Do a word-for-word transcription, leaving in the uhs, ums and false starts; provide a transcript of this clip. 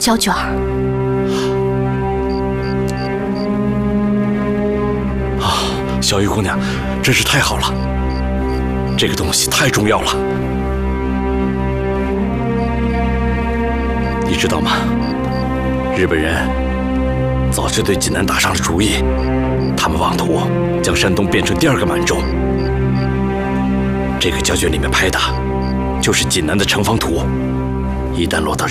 胶卷儿。 啊，小玉姑娘，真是太好了，这个东西太重要了。你知道吗？日本人早就对济南打上了主意，他们妄图将山东变成第二个满洲。这个胶卷里面拍的，就是济南的城防图。一旦落到